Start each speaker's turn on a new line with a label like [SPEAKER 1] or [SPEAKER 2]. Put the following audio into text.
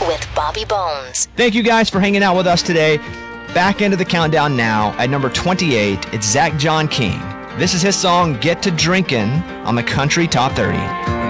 [SPEAKER 1] with Bobby Bones.
[SPEAKER 2] Thank you guys for hanging out with us today. Back into the countdown now at number 28, it's Zach John King. This is his song, Get to Drinkin', on the Country Top 30.